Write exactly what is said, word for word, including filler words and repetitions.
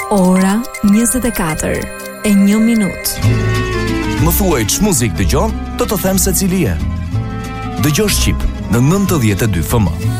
Ora njëzet e katër e një minutë. Më thuaj ç'muzik dëgjon, do të them se cili je. Dëgjo Shqip në nëntëdhjetë e dy F M.